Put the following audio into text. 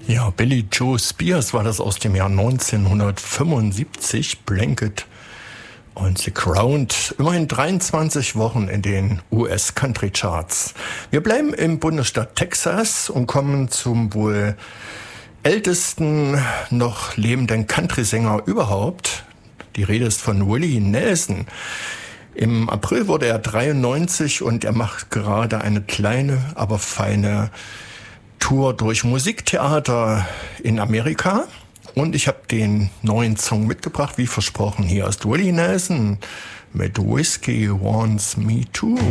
Ja, Billy Joe Spears war das aus dem Jahr 1975, Blanket on the Ground. Immerhin 23 Wochen in den US Country Charts. Wir bleiben im Bundesstaat Texas und kommen zum wohl ältesten noch lebenden Country-Sänger überhaupt. Die Rede ist von Willie Nelson. Im April wurde er 93 und er macht gerade eine kleine, aber feine Tour durch Musiktheater in Amerika. Und ich habe den neuen Song mitgebracht, wie versprochen. Hier ist Willie Nelson mit Whiskey Wants Me Too.